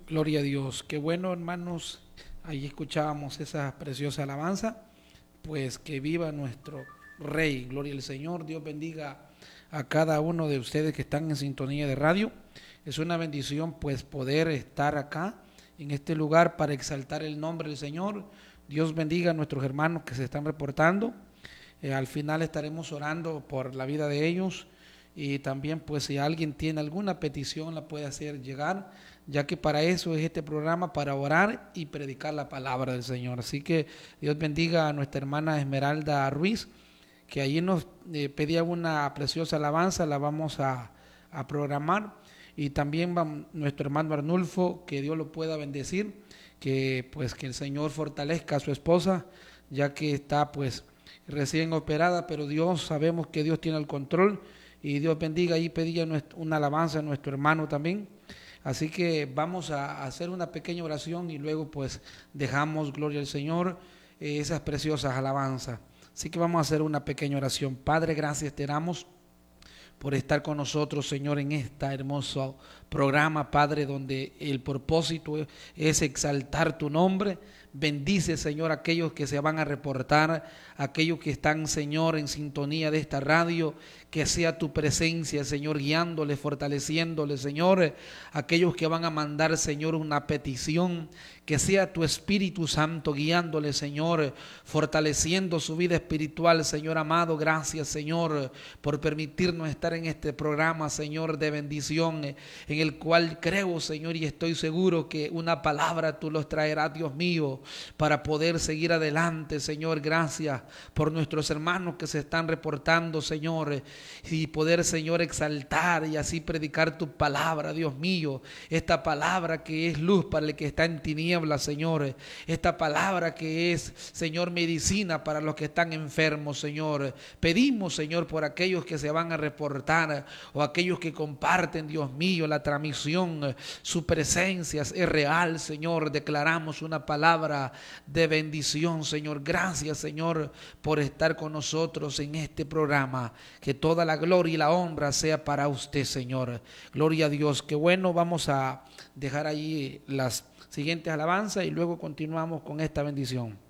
Gloria a Dios. Qué bueno, hermanos. Ahí escuchábamos esa preciosa alabanza. Pues que viva nuestro Rey. Gloria al Señor. Dios bendiga a cada uno de ustedes que están en sintonía de radio. Es una bendición pues poder estar acá en este lugar para exaltar el nombre del Señor. Dios bendiga a nuestros hermanos que se están reportando. Al final estaremos orando por la vida de ellos y también pues si alguien tiene alguna petición la puede hacer llegar, ya que para eso es este programa, para orar y predicar la palabra del Señor. Así que Dios bendiga a nuestra hermana Esmeralda Ruiz, que allí nos pedía una preciosa alabanza, la vamos a programar. Y también nuestro hermano Arnulfo, que Dios lo pueda bendecir, que pues que el Señor fortalezca a su esposa, ya que está pues recién operada, pero Dios, sabemos que Dios tiene el control y Dios bendiga. Ahí pedía una alabanza a nuestro hermano también. Así que vamos a hacer una pequeña oración y luego pues dejamos, gloria al Señor, esas preciosas alabanzas. Así que vamos a hacer una pequeña oración. Padre, gracias te damos por estar con nosotros, Señor, en este hermoso programa, Padre, donde el propósito es exaltar tu nombre. Bendice, Señor, a aquellos que se van a reportar, aquellos que están, Señor, en sintonía de esta radio, que sea tu presencia, Señor, guiándoles, fortaleciéndoles, Señor, aquellos que van a mandar, Señor, una petición, que sea tu Espíritu Santo guiándoles, Señor, fortaleciendo su vida espiritual, Señor amado. Gracias, Señor, por permitirnos estar en este programa, Señor, de bendición, en el cual creo, Señor, y estoy seguro que una palabra tú los traerás, Dios mío, para poder seguir adelante, Señor. Gracias por nuestros hermanos que se están reportando, Señor, y poder, Señor, exaltar y así predicar tu palabra, Dios mío, esta palabra que es luz para el que está en tinieblas, Señor, esta palabra que es, Señor, medicina para los que están enfermos, Señor. Pedimos, Señor, por aquellos que se van a reportar o aquellos que comparten, Dios mío, la transmisión, su presencia es real, Señor. Declaramos una palabra de bendición, Señor. Gracias, Señor, por estar con nosotros en este programa. Que toda la gloria y la honra sea para usted, Señor. Gloria a Dios. Qué bueno, vamos a dejar allí las siguientes alabanzas y luego continuamos con esta bendición.